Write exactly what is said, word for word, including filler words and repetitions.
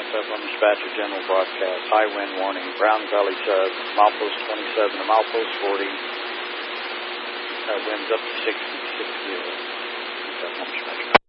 Southern Dispatcher General Broadcast. High wind warning. Brown Gully sub. Milepost twenty-seven to milepost forty. Uh, winds up to sixty-six zero. Southern Dispatcher.